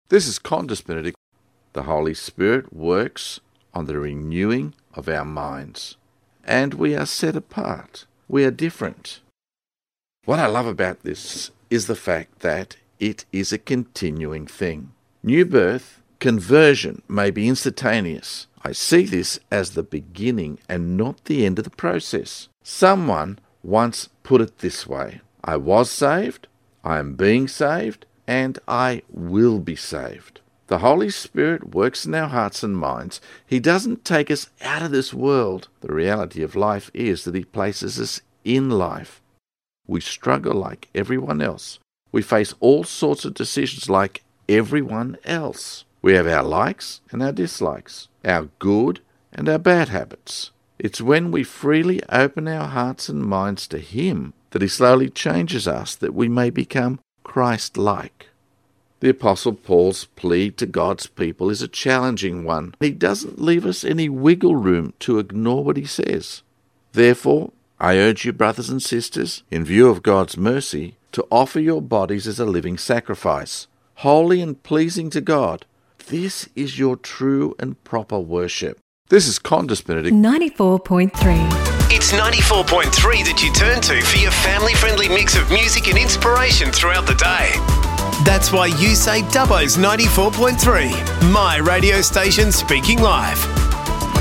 This is Qantas Benedict. The Holy Spirit works on the renewing of our minds, and we are set apart. We are different. What I love about this is the fact that it is a continuing thing. New birth, conversion may be instantaneous. I see this as the beginning and not the end of the process. Someone once put it this way: I was saved, I am being saved, and I will be saved. The Holy Spirit works in our hearts and minds. He doesn't take us out of this world. The reality of life is that He places us in life. We struggle like everyone else. We face all sorts of decisions like everyone else. We have our likes and our dislikes, our good and our bad habits. It's when we freely open our hearts and minds to Him that He slowly changes us, that we may become Christ-like. The Apostle Paul's plea to God's people is a challenging one. He doesn't leave us any wiggle room to ignore what he says. Therefore, I urge you, brothers and sisters, in view of God's mercy, to offer your bodies as a living sacrifice, holy and pleasing to God. This is your true and proper worship. This is Qantas Benedict. 94.3. It's 94.3 that you turn to for your family-friendly mix of music and inspiration throughout the day. That's why you say Dubbo's 94.3, my radio station speaking live.